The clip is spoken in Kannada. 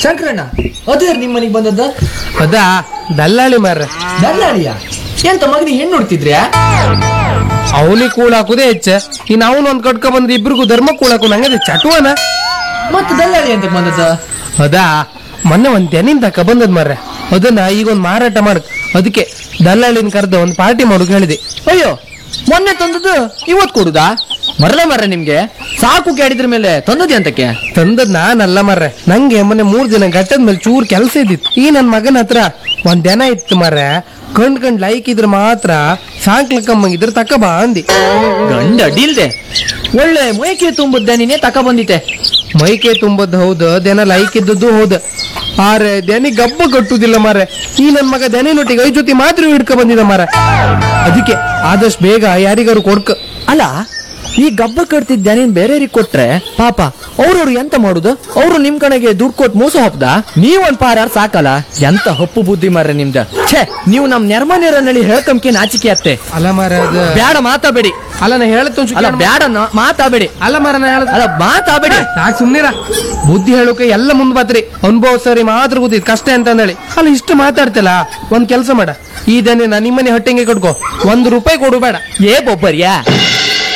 ಶಂಕರಣ್ಣ, ಅದೇ ನಿಮ್ಮ ಮನೆಗೆ ಬಂದದ್ದ? ಅದಾ ದಲ್ಲಾಳಿ ಮಾರ್ರೆ. ದಲ್ಲಾಳಿಯ? ಎಂತ ಮಗನಿಗೆ ಹೆಣ್ಣು ನೋಡ್ತಿದ್ರ್ಯಾ? ಅವನಿಗೆ ಕೂಳ್ ಹಾಕುದೇ ಹೆಚ್ಚ, ಇನ್ ಅವನು ಒಂದ್ ಕಟ್ಕ ಬಂದ್ರೆ ಇಬ್ರಿಗೂ ಧರ್ಮ ಕೂಳಾಕು ನಂಗದೆ ಚಟುವನ. ಮತ್ತೆ ದಲ್ಲಾಳಿ ಅಂತ ಬಂದದ್ದ? ಅದಾ ಮೊನ್ನೆ ಒಂದ್ ತೆನಿಂದ ತಕ ಬಂದದ್ ಮಾರ್ರೆ. ಅದನ್ನ ಈಗ ಒಂದ್ ಮಾರಾಟ ಮಾಡಕ್, ಅದಕ್ಕೆ ದಲ್ಲಾಳಿನ ಕರೆದ ಒಂದ್ ಪಾರ್ಟಿ ಮಾಡೋಕ್ ಹೇಳಿದೆ. ಅಯ್ಯೋ, ಮೊನ್ನೆ ತಂದದ್ದು ಇವತ್ ಕೊಡುದಾ? ಮರಲ ನಿಮ್ಗೆ ಸಾಕು ಕೇಳಿದ್ರ ಮೇಲೆ ತಂದದ್ದೆ ಅಂತಕ್ಕೆ? ತಂದದ್ ನಾನಲ್ಲ ಮಾರ್ರೆ, ನಂಗೆ ಮೊನ್ನೆ 3 ದಿನ ಗಟ್ಟದ ಮೇಲೆ ಚೂರ್ ಕೆಲಸ ಇದ್ದಿತ್ತು. ಈ ನನ್ ಮಗನ ಹತ್ರ ಒಂದ್ ದನ ಇತ್ತು ಮಾರ್ರೆ. ಕಂಡ್ ಲೈಕ್ ಇದ್ರ ಮಾತ್ರ ಸಾಕ್ಲಕ್ಕಮ್ಮಂಗಿದ್ರ ತಕ ಬಾ ಅಂದಿ. ಗಂಡ ಅಡ್ಡಿಲ್ದೆ ಒಳ್ಳೆ ಮೈಕೆ ತುಂಬದ್ದೆ ನೀನೇ ತಕ ಬಂದಿತ್ತೆ. ಮೈಕೆ ತುಂಬದ್ ಹೌದು, ದನ ಲೈಕ್ ಇದ್ದದ್ದು ಹೌದು. ಆರೆ ದನಿ ಗಬ್ಬ ಕಟ್ಟುದಿಲ್ಲ ಮಾರ್ರೆ. ಈ ನನ್ ಮಗ ದನಿನೊಟ್ಟಿಗೆ 5 ಜೊತೆ ಮಾತ್ರ ಹಿಡ್ಕ ಬಂದಿದ ಮಾರ. ಅದಕ್ಕೆ ಆದಷ್ಟು ಬೇಗ ಯಾರಿಗಾರು ಕೊಡ್ಕ. ಅಲ್ಲ, ಈ ಗಬ್ಬ ಕಟ್ತಿದ್ದ ನೀನ್ ಬೇರೆಯವ್ರಿಗೆ ಕೊಟ್ರೆ ಪಾಪ ಅವ್ರವ್ರು ಎಂತ ಮಾಡುದು? ಅವ್ರು ನಿಮ್ ಕಡೆಗೆ ದುಡ್ಡು ಕೊಟ್ಟು ಮೋಸ ಹೊಪ್ಪದ? ನೀವೊಂದ್ ಪಾರಾರ್ ಸಾಕಲ್ಲ. ಎಂತ ಹಪ್ಪು ಬುದ್ಧಿ ಮಾರ್ರೆ ನಿಮ್ದ. ಛೇ, ನೀವು ನಮ್ ನೆರ್ಮನೇರನಲ್ಲಿ ಹೇಳ್ಕಂಕೆ ನಾಚಿಕೆ ಅತ್ತೆ. ಅಲ್ಲ ಮಾರ, ಬ್ಯಾಡ ಮಾತಾಬೇಡಿ. ಅಲ್ಲ ನಾ ಹೇಳತ್ತ ಅಲ್ಲ ಬ್ಯಾಡ ಮಾತಾಬೇಡಿ. ಅಲ್ಲ ಮಾರ, ನಾ ಹೇಳ ಅಲ್ಲ ಮಾತಾಬೇಡಿ. ಸಾಕ್ ಸುಮ್ನಿರ. ಬುದ್ಧಿ ಹೇಳೋಕೆ ಎಲ್ಲ ಮುಂದ್ ಬಾತ್ರಿ. ಅನುಭವ ಸರಿ ಮಾತ್ರ ಗೊತ್ತಿದ್ ಕಷ್ಟ ಅಂತ ಹೇಳಿ. ಅಲ್ಲ ಇಷ್ಟು ಮಾತಾಡ್ತಿಲ್ಲ, ಒಂದ್ ಕೆಲಸ ಮಾಡ. ಈ ದನ ನಿಮ್ಮನೆ ಹೊಟ್ಟೆಗೆ ಕಟ್ಕೋ, 1 ರೂಪಾಯಿ ಕೊಡು ಬೇಡ. ಏ ಬೊಬ್ಬರ್ಯಾ?